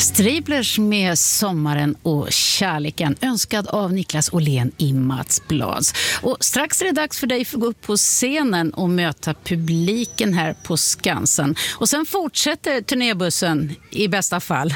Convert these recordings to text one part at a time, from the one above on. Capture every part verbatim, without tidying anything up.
Striplers med Sommaren och kärleken, önskad av Niklas Åhlén i Mats Blads. Och strax är det dags för dig att gå upp på scenen och möta publiken här på Skansen. Och sen fortsätter turnébussen i bästa fall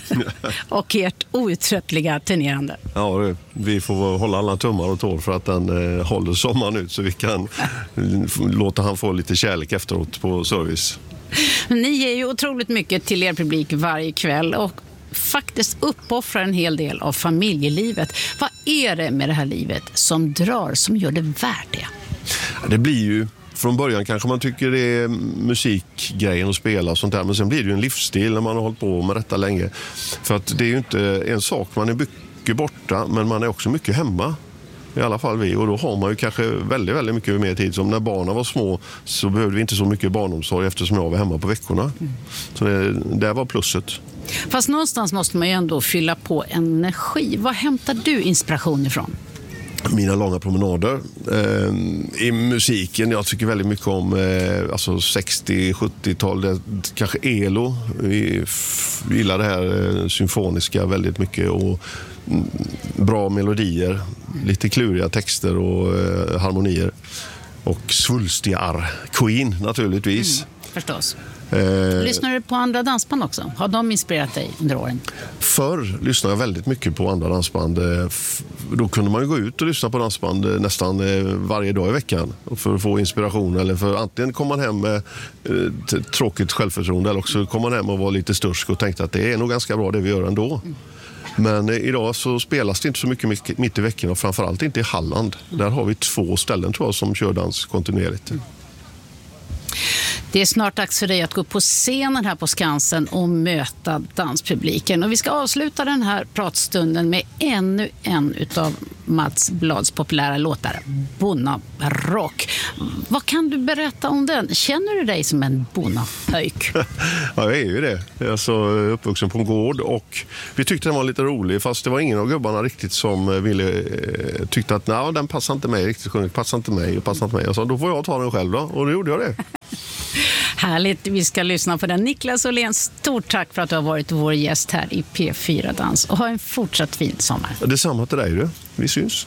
och ert outtröttliga turnerande. Ja, vi får hålla alla tummar och tår för att den eh, håller sommaren ut så vi kan låta han få lite kärlek efteråt på service. Ni ger ju otroligt mycket till er publik varje kväll och faktiskt uppoffrar en hel del av familjelivet. Vad är det med det här livet som drar, som gör det värt det? Det blir ju, från början kanske man tycker det är musikgrejen att spela och sånt där, men sen blir det ju en livsstil när man har hållit på med detta länge. För att det är ju inte en sak, man är mycket borta men man är också mycket hemma. I alla fall vi, och då har man ju kanske väldigt, väldigt mycket mer tid. Som när barnen var små så behövde vi inte så mycket barnomsorg eftersom jag var hemma på veckorna. Mm. Så det, det var plusset. Fast någonstans måste man ju ändå fylla på energi. Vad hämtar du inspiration ifrån? Mina långa promenader. Eh, I musiken, jag tycker väldigt mycket om eh, alltså sextio-sjuttiotal, kanske ELO. Vi gillar det här eh, symfoniska väldigt mycket och mm, bra melodier, lite kluriga texter och eh, harmonier. Och svulstiga Queen naturligtvis. Mm, förstås. Eh, Lyssnar du på andra dansband också? Har de inspirerat dig under åren? Förr lyssnade jag väldigt mycket på andra dansband. Då kunde man ju gå ut och lyssna på dansband nästan varje dag i veckan för att få inspiration. Eller för antingen kom man hem med eh, tråkigt självförtroende eller också kom man hem och var lite störsk och tänkte att det är nog ganska bra det vi gör ändå. Mm. Men idag så spelas det inte så mycket mitt i veckan och framförallt inte i Halland. Där har vi två ställen tror jag som kör dans kontinuerligt. Mm. Det är snart dags för dig att gå på scenen här på Skansen och möta danspubliken. Och vi ska avsluta den här pratstunden med ännu en utav Mats Blads populära låtar, Bonnarock. Vad kan du berätta om den? Känner du dig som en bonnapöjk? Ja, jag är ju det. Jag är alltså uppvuxen på en gård och vi tyckte den var lite rolig fast det var ingen av gubbarna riktigt som ville, tyckte att nej, den passar inte mig riktigt, sjungit, passar inte mig och passar inte mig. Jag sa, då får jag ta den själv då. Och då gjorde jag det. Härligt, vi ska lyssna på den. Niklas Åhlén, stort tack för att du har varit vår gäst här i P fyra Dans och ha en fortsatt fin sommar. Detsamma till dig du, vi syns.